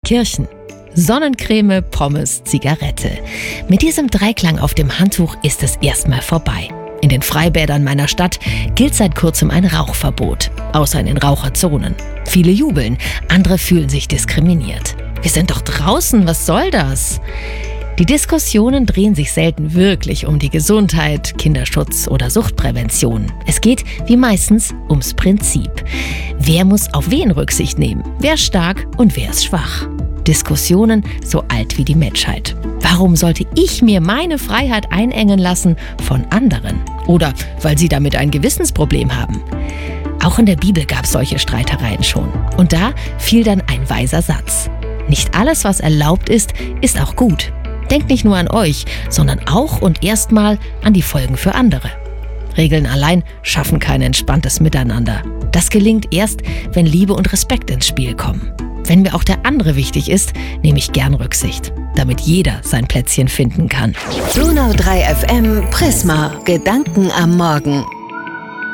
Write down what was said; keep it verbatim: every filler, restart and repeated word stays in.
Gelsenkirchen. Sonnencreme, Pommes, Zigarette. Mit diesem Dreiklang auf dem Handtuch ist es erstmal vorbei. In den Freibädern meiner Stadt gilt seit kurzem ein Rauchverbot, außer in den Raucherzonen. Viele jubeln, andere fühlen sich diskriminiert. Wir sind doch draußen, was soll das? Die Diskussionen drehen sich selten wirklich um die Gesundheit, Kinderschutz oder Suchtprävention. Es geht, wie meistens, ums Prinzip. Wer muss auf wen Rücksicht nehmen? Wer ist stark und wer ist schwach? Diskussionen so alt wie die Menschheit. Warum sollte ich mir meine Freiheit einengen lassen von anderen? Oder weil sie damit ein Gewissensproblem haben? Auch in der Bibel gab es solche Streitereien schon. Und da fiel dann ein weiser Satz. Nicht alles, was erlaubt ist, ist auch gut. Denkt nicht nur an euch, sondern auch und erstmal an die Folgen für andere. Regeln allein schaffen kein entspanntes Miteinander. Das gelingt erst, wenn Liebe und Respekt ins Spiel kommen. Wenn mir auch der andere wichtig ist, nehme ich gern Rücksicht, damit jeder sein Plätzchen finden kann. Donau drei F M Prisma. Gedanken am Morgen.